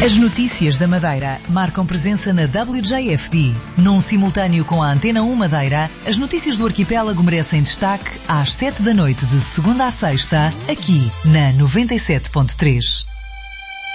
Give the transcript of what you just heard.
As notícias da Madeira marcam presença na WJFD. Num simultâneo com a Antena 1 Madeira, as notícias do arquipélago merecem destaque às 7 da noite de segunda a sexta, aqui na 97.3.